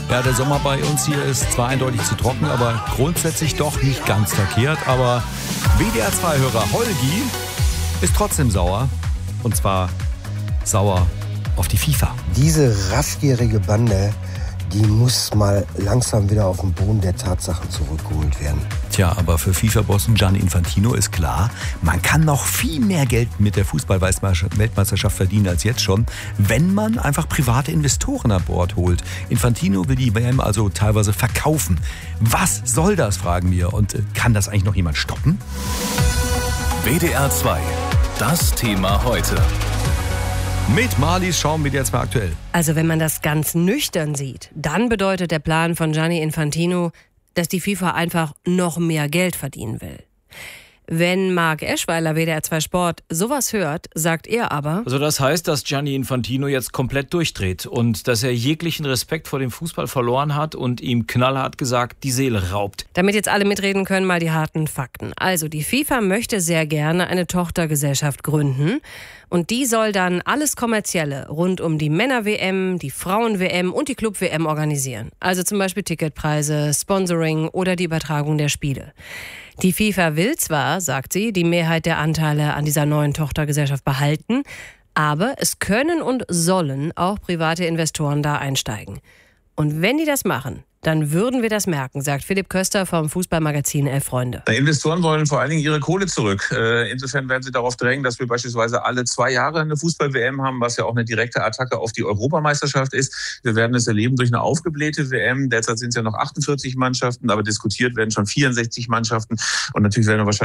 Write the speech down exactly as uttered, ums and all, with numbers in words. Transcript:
Ja, der Sommer bei uns hier ist zwar eindeutig zu trocken, aber grundsätzlich doch nicht ganz verkehrt. Aber W D R zwei Hörer Holgi ist trotzdem sauer. Und zwar sauer auf die FIFA. Diese raffgierige Bande, die muss mal langsam wieder auf den Boden der Tatsachen zurückgeholt werden. Tja, aber für FIFA-Bossen Gianni Infantino ist klar, man kann noch viel mehr Geld mit der Fußball-Weltmeisterschaft verdienen als jetzt schon, wenn man einfach private Investoren an Bord holt. Infantino will die W M also teilweise verkaufen. Was soll das, fragen wir. Und äh, kann das eigentlich noch jemand stoppen? W D R zwei, das Thema heute. Mit Marlies Schaum W D R zwei aktuell. Also wenn man das ganz nüchtern sieht, dann bedeutet der Plan von Gianni Infantino, dass die FIFA einfach noch mehr Geld verdienen will. Wenn Marc Eschweiler, W D R zwei Sport, sowas hört, sagt er aber... Also das heißt, dass Gianni Infantino jetzt komplett durchdreht und dass er jeglichen Respekt vor dem Fußball verloren hat und ihm knallhart gesagt die Seele raubt. Damit jetzt alle mitreden können, mal die harten Fakten. Also die FIFA möchte sehr gerne eine Tochtergesellschaft gründen und die soll dann alles Kommerzielle rund um die Männer-W M, die Frauen-W M und die Club-W M organisieren. Also zum Beispiel Ticketpreise, Sponsoring oder die Übertragung der Spiele. Die FIFA will zwar, sagt sie, die Mehrheit der Anteile an dieser neuen Tochtergesellschaft behalten, aber es können und sollen auch private Investoren da einsteigen. Und wenn die das machen, dann würden wir das merken, sagt Philipp Köster vom Fußballmagazin Elf Freunde. Die Investoren wollen vor allen Dingen ihre Kohle zurück. Insofern werden sie darauf drängen, dass wir beispielsweise alle zwei Jahre eine Fußball-W M haben, was ja auch eine direkte Attacke auf die Europameisterschaft ist. Wir werden es erleben durch eine aufgeblähte W M. Derzeit sind es ja noch achtundvierzig Mannschaften, aber diskutiert werden schon vierundsechzig Mannschaften. Und natürlich werden wir wahrscheinlich